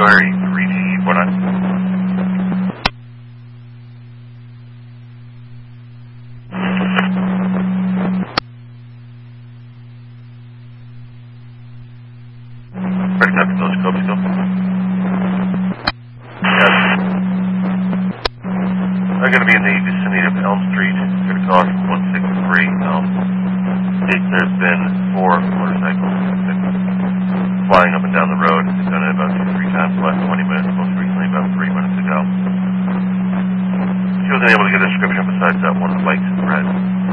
Sorry, 3G49. Correct, Dr. Village Cove still? Yes. I'm going to be in the vicinity of Elm Street. Going to call us from 163 Elm. There's been 4 motorcycles flying up and down the road. I've done it about 2-3 times in the last 20 minutes, most recently about 3 minutes ago. She wasn't able to get a description besides that one of the bikes in red.